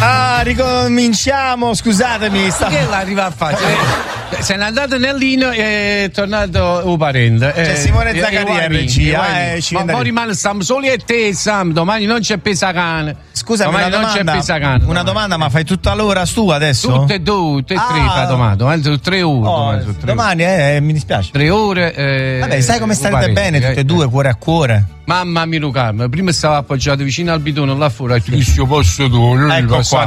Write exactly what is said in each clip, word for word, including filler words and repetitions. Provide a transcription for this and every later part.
Ah, ricominciamo, scusatemi. Sta... Che l'arriva a fare? Se n'è andato Nellino e è tornato un parente. C'è Simone Zaccaria in regia. Ma poi rimane Sam soli e te, Sam. Domani non c'è pesacane. Scusa, domani una non domanda, c'è pesacane. Una domanda, ma fai tutta l'ora tu adesso? Tutte e due, tutte e tre ah. fa domani. Domani sono tre ore. Oh, domani, sono tre domani ore. Eh, mi dispiace. Tre ore. Eh, Vabbè, sai come starete parente, bene tutte e eh, due, cuore a cuore. Mamma mia, Carmen, prima stava appoggiato vicino al bidone là fuori, ha detto che io posso tu, ecco qua.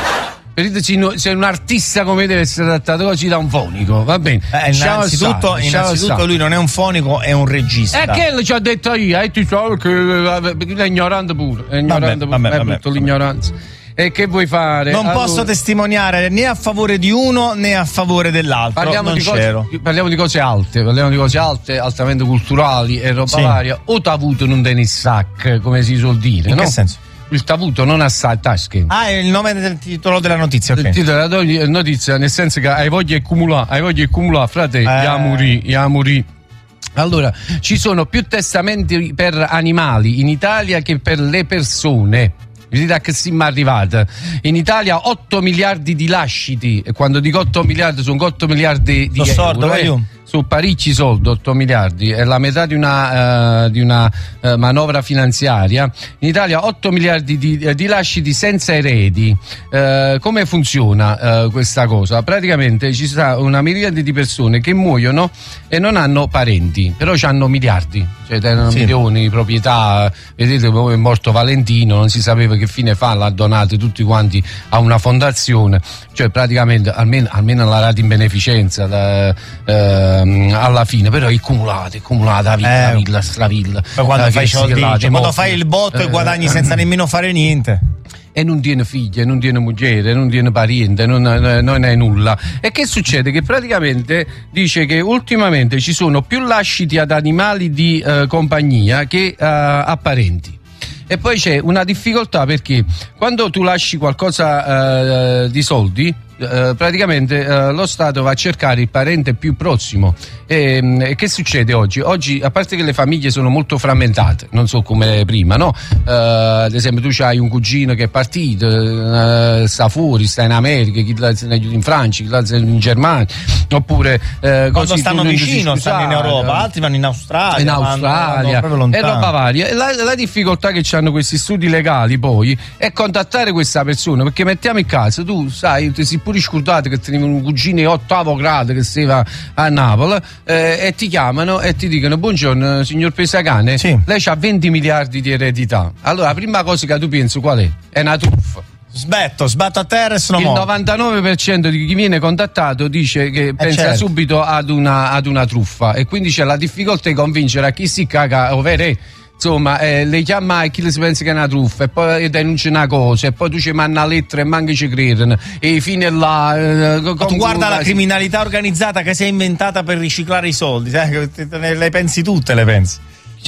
Se un artista come deve essere trattato così da un fonico, va bene. Eh, innanzitutto, stare, innanzitutto lui non è un fonico, è un regista. E che ci ho detto io, e ti so che è ignorante pure, è ignorante vabbè, pure, vabbè, è tutto l'ignoranza. E che vuoi fare? Non allora... posso testimoniare né a favore di uno né a favore dell'altro. Parliamo, non di cose, parliamo di cose alte, parliamo di cose alte, altamente culturali e roba sì. varia. O t'avuto non te ne sac, come si suol dire. In no? che senso? Il tavuto non assai tasche. Ah, è il nome del titolo della notizia, ok. Il titolo della notizia, nel senso che hai voglia di accumulare, hai voglia di accumulare, frate, eh. Yamuri, Yamuri. Allora, ci sono più testamenti per animali in Italia che per le persone. Vedete a che siamo arrivati. In Italia otto miliardi di lasciti, e quando dico otto miliardi sono otto miliardi di Lo euro. Sordo, eh. Su parecchi soldi, otto miliardi, è la metà di una, uh, di una uh, manovra finanziaria. In Italia otto miliardi di, uh, di lasciti senza eredi. Uh, come funziona uh, questa cosa? Praticamente ci sta una miriade di persone che muoiono e non hanno parenti, però hanno miliardi, cioè hanno sì. milioni di proprietà. Vedete come è morto Valentino, non si sapeva che fine fa, l'ha donato tutti quanti a una fondazione, cioè praticamente almeno, almeno la rata in beneficenza da, uh, alla fine, però è cumulata, è cumulata la villa, eh, la villa, stravilla. Poi quando eh, fai soldi, cioè, quando fai il botto eh, e guadagni eh, senza nemmeno fare niente. E non tiene figlie, non tiene moglie, non tiene parente, non, non è nulla. E che succede? Che praticamente dice che ultimamente ci sono più lasciti ad animali di eh, compagnia che eh, a parenti. E poi c'è una difficoltà perché quando tu lasci qualcosa eh, di soldi, Uh, praticamente uh, lo Stato va a cercare il parente più prossimo. E, e che succede oggi? Oggi, a parte che le famiglie sono molto frammentate, non so come prima, no? Uh, ad esempio tu hai un cugino che è partito, uh, sta fuori, sta in America, chi l'ha in Francia, chi l'ha in Germania, oppure uh, quando stanno vicino, stanno in Europa, altri vanno in Australia, in Australia vanno, e roba varia. La, la difficoltà che hanno questi studi legali poi è contattare questa persona, perché mettiamo in caso, tu sai, ti si pure scordato che tenevi un cugino in ottavo grado che stava a Napoli eh, e ti chiamano e ti dicono: buongiorno signor Pesacane, sì. lei ha venti miliardi di eredità. Allora la prima cosa che tu pensi qual è? È una truffa. Sbetto, sbatto a terra e sono il morto. novantanove per cento di chi viene contattato dice che eh pensa certo. subito ad una, ad una truffa, e quindi c'è la difficoltà di convincere a chi si caga ovvero insomma, eh, le chiama e chi le si pensa che è una truffa, e poi denuncia una cosa, e poi tu ci mandi una lettera e manchi ci credono, e fine là. Eh, Ma tu guarda la criminalità organizzata che si è inventata per riciclare i soldi, sai? Le pensi tutte, le pensi.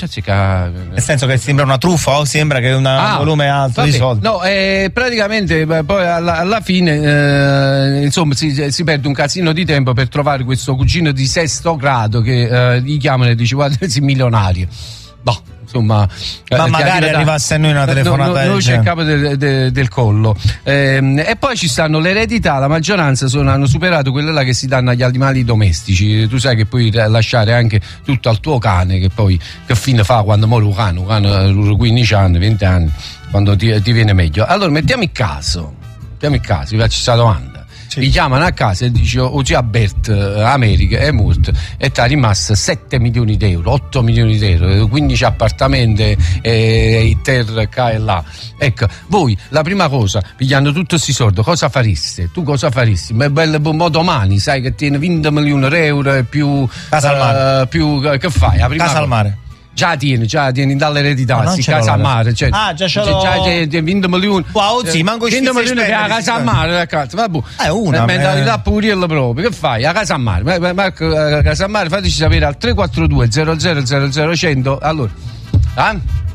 Nel senso che sembra una truffa o sembra che è un ah, volume alto vabbè, di soldi? No, eh, praticamente poi alla, alla fine eh, insomma si, si perde un casino di tempo per trovare questo cugino di sesto grado che eh, gli chiamano e dice: guarda, sei milionario. Boh, insomma, ma eh, magari arriva, arrivasse a noi una telefonata. No, no, c'è il capo del, del, del collo. Eh, e poi ci stanno le eredità, la maggioranza sono, hanno superato quelle là che si danno agli animali domestici. Tu sai che puoi lasciare anche tutto al tuo cane, che poi che fine fa quando muore un cane, un cane quindici anni, venti anni, quando ti, ti viene meglio. Allora mettiamo il caso, mettiamo il caso, vi faccio questa domanda. Sì. Gli chiamano a casa e dicono: oh, zia Bert, America è morto e ti è rimasto sette milioni di euro, otto milioni di euro, quindici appartamenti e terra qua e là. Ecco, voi la prima cosa, pigliando tutti questi soldi, cosa fareste? Tu cosa faresti? Ma bello domani, sai che tiene venti milioni di euro e più casa al mare. Uh, più che fai? La prima casa cosa. al mare. Già tieni, già tieni dall'eredità, no, si casa a mare, cioè, ah, già ce l'ho. Già venti milioni. Wow, sì, manco venti milioni che a casa a mare, ragazzi, vabbè. È una mentalità eh. puriella proprio. Che fai? A casa a mare. Marco, a casa a mare, fateci sapere al tre quattro due zero zero zero zero cento. Allora, eh?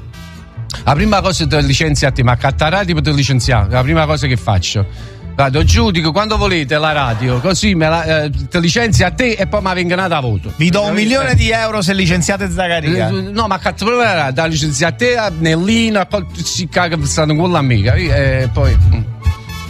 La prima cosa ti licenzia a te, ma cattarati per te licenziare. La prima cosa che faccio. Vado giù, dico quando volete la radio, così me la, eh, ti licenzia a te e poi mi vengono a voto. Vi do un milione di euro se licenziate Zaccaria. Eh, no, ma cazzo proprio la radio, licenziate a te, a Nellina, si caga stanno con l'amica e poi.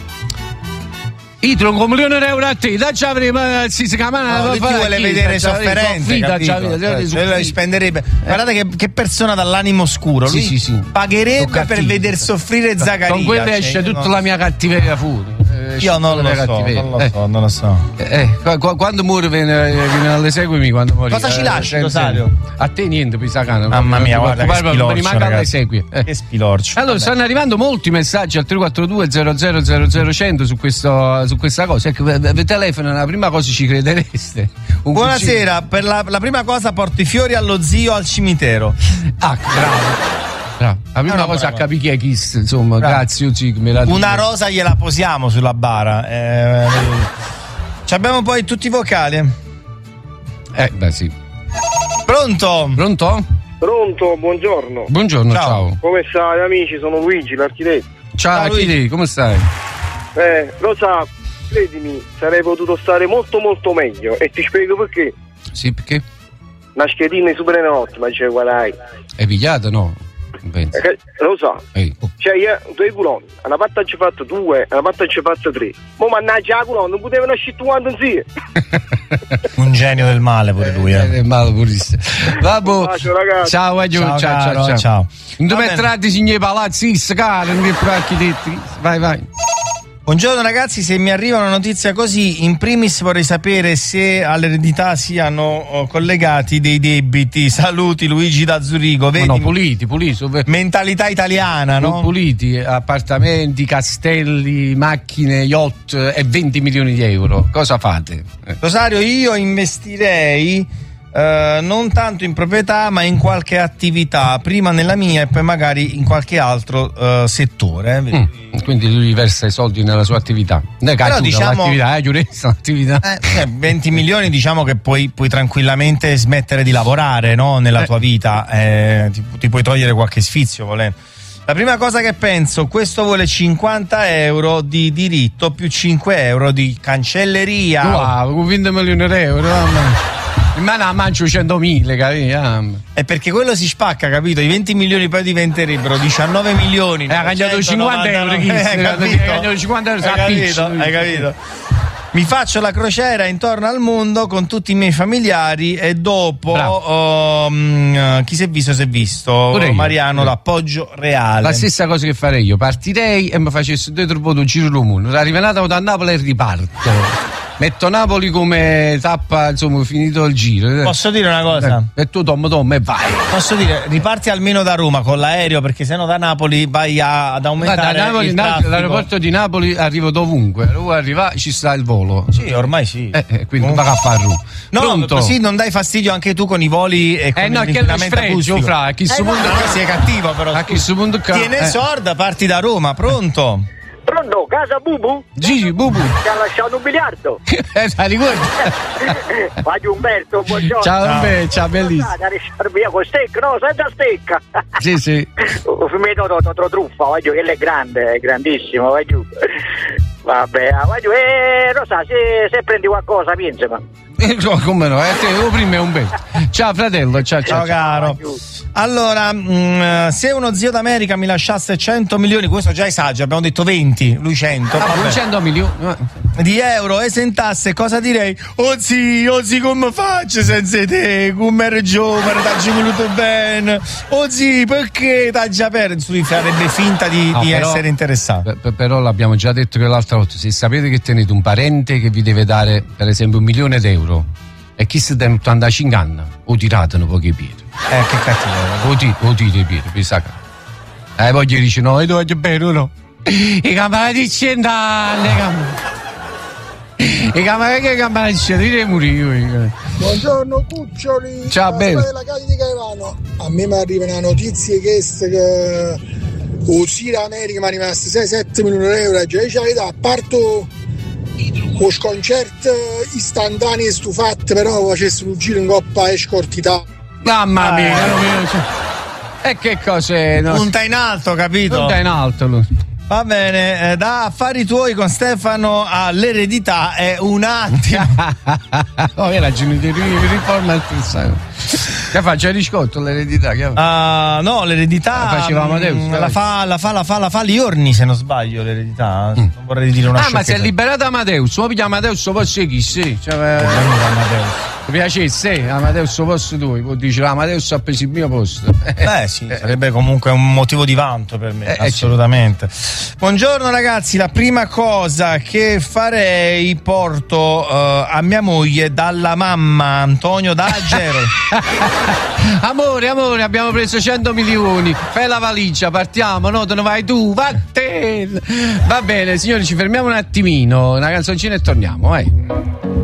io trovo un milione di euro a te, da già prima si si chiama no, lui ti vuole vedere sofferente, capito? Spenderebbe. Guardate che, che persona dall'animo scuro, lui sì, sì, sì. pagherebbe per veder soffrire Zaccaria. Con quello cioè, esce tutta non... la mia cattiveria fuori. Io non lo, so, non lo so, eh. non lo so. Eh, qu- quando muore viene, viene alle seguimi quando muore. Cosa ci lasci, Rosario? A te niente, Pisacano. Mamma mia, guarda che spilorcio, rimanga alle segui. Eh. Che spilorcio. Allora, stanno arrivando molti messaggi al tre quattro due zero zero zero zero cento su, questo, su questa cosa. Ecco, vi telefono, la prima cosa ci credereste. Un Buonasera, cucino. per la, la prima cosa porto i fiori allo zio al cimitero. Ah, bravo. Bravo. La prima no, cosa a capire chi è Kiss, insomma, bravo. Grazie Zig, me la una rosa gliela posiamo sulla bara. Eh, abbiamo poi tutti i vocali. Eh, beh sì. Pronto? Pronto? Pronto, buongiorno. Buongiorno, ciao. ciao. Come stai amici? Sono Luigi, l'architetto. Ciao, ciao Luigi, come stai? Eh, lo sa, credimi, sarei potuto stare molto molto meglio e ti spiego perché. Sì, perché? Una schedina di super notte, ma c'è guadai. È pigliata, no? Eh, lo so, Ehi. Cioè io due culoni, una parte ci ho fatto due, una parte ci ho fatto tre. Ma mannaggia la culona, non potevano uscire quanto insieme. Un genio del male pure lui, eh. Del male purissimo. Vabbè. Ciao, ciao, ciao, ciao, ciao, ciao. Non ti metterai di signori palazzi, scale, non più architetti. Vai, vai. Buongiorno ragazzi, se mi arriva una notizia così, in primis vorrei sapere se all'eredità siano collegati dei debiti. Saluti Luigi da Zurigo. Vedi? No, no, puliti, puliti. Mentalità italiana, no? Puliti, appartamenti, castelli, macchine, yacht e venti milioni di euro. Cosa fate? Eh. Rosario, io investirei Uh, non tanto in proprietà ma in qualche attività, prima nella mia e poi magari in qualche altro uh, settore. Mm, quindi lui versa i soldi nella sua attività. Ne Però diciamo l'attività, eh, giurista, l'attività. Eh, venti milioni diciamo che puoi, puoi tranquillamente smettere di lavorare, no? Nella eh. tua vita, eh, ti, ti puoi togliere qualche sfizio volendo. La prima cosa che penso, questo vuole cinquanta euro di diritto più cinque euro di cancelleria. Wow, con venti milioni di euro, mamma. Ma no, mangio centomila, capito? È perché quello si spacca, capito? I venti milioni poi diventerebbero diciannove milioni. Eh, ha cambiato cinquanta euro, chi? Hai capito? cinquanta euro, hai capito? Hai capito? Mi faccio la crociera intorno al mondo con tutti i miei familiari e dopo um, chi si è visto si è visto. Mariano da Poggio Reale. La stessa cosa che farei io, partirei e mi facessi due tre volte un giro del mondo, arrivato da Napoli e riparto. Metto Napoli come tappa, insomma, finito il giro. Posso dire una cosa? E tu tom tom e vai. Posso dire, riparti almeno da Roma con l'aereo, perché sennò da Napoli vai a, ad aumentare da Napoli, il traffico. L'aeroporto di Napoli arrivo dovunque. Dove arriva ci sta il volo. Sì, ormai sì. Eh, eh, quindi va a fare Roma. No, Pronto? Così non dai fastidio anche tu con i voli e con eh no, l'inquinamento acustico. Fra, a chi eh, no, no, sei cattivo però. A chi su mondo ca- Tiene eh. sorda, parti da Roma, pronto? Pronto, casa Bubu? Gigi, Bubu. Ti ha lasciato un biliardo. Eh, la ricordi? Vai Umberto, buongiorno. Ciao Umberto, ciao, bellissimo. Via con stecca, no, senza stecca. Sì, sì. Fumetto tro truffa, vai giù, quello è grande, è grandissimo, vai giù. Vabbè, vai giù, eh, lo sa, se, se prendi qualcosa, pensa, ma. Eh, no, come no, eh, te, lo prima è Umberto. Ciao fratello, ciao, ciao, ciao caro. Allora, mh, se uno zio d'America mi lasciasse cento milioni, questo già è saggio, abbiamo detto venti, lui cento. Ah, cento milioni di euro e sentasse, cosa direi? Oh zio, oh zio, come faccio senza te? Come ero giovane, t'hai voluto bene. Oh zio, perché t'hai già perso? Lui farebbe finta di, no, di però, essere interessato. Per, però l'abbiamo già detto che l'altra volta, se sapete che tenete un parente che vi deve dare, per esempio, un milione d'euro, e chi si deve andare a cinque anni, o tiratelo pochi piedi. Eh, che cattivo. O ti, o ti i piedi, mi sa che. Eh, poi gli dice, no, io voglio bene, no. I camarati di cento anni, i camarati che camarati di cento, io morire. Buongiorno cuccioli. Ciao, bello. Della Cali di Caivano. A me mi arriva una notizia che che o Sira America mi è rimasto sei sette milioni di euro, già c'è la parto o sconcerto istantanei stufate, però facesse un giro in coppa e scortità. Mamma mia, eh. E che cos'è? No? Punta in alto, capito? Punta in alto lui. Va bene, eh, da affari tuoi con Stefano all'eredità è un attimo. Oh, era genitoria, riforma il Che faccia riscotto l'eredità? Che uh, no, l'eredità la faceva Amadeus, mh, la fa, la fa, la fa, la fa Liorni, se non sbaglio, l'eredità. Mm. Non vorrei dire una ah, sciocchezza. ma si è liberato Amadeus, ma pigliamo Amadeus posso chi sì. Cioè, Amadeus. Mi piacesse, Amadeus posto tu, può dire Amadeus ha preso il mio posto. Beh sì, sarebbe comunque un motivo di vanto per me, eh, assolutamente. Buongiorno ragazzi, la prima cosa che farei porto uh, a mia moglie dalla mamma Antonio D'Agero. Amore, amore, abbiamo preso cento milioni, fai la valigia, partiamo, no? Te ne vai tu, vattene. Va bene, signori, ci fermiamo un attimino, una canzoncina e torniamo, vai.